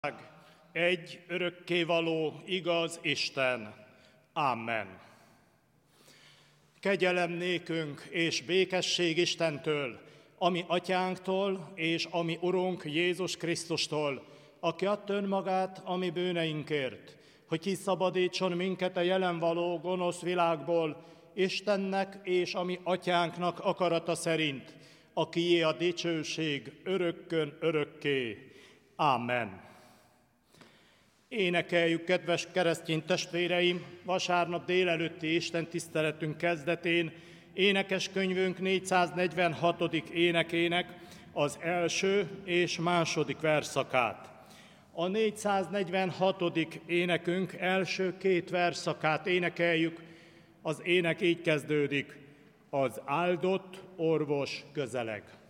Egy örökkévaló, igaz Isten. Amen. Kegyelem nékünk és békesség Istentől, ami atyánktól és ami Urunk Jézus Krisztustól, aki adta önmagát a mi bűneinkért, hogy kiszabadítson minket a jelen való gonosz világból, Istennek és a mi atyánknak akarata szerint, akié a dicsőség örökkön örökké. Amen. Énekeljük, kedves keresztény testvéreim, vasárnap délelőtti istentiszteletünk kezdetén énekeskönyvünk 446. énekének az első és második versszakát. A 446. énekünk első két versszakát énekeljük, az ének így kezdődik: az áldott orvos közeleg.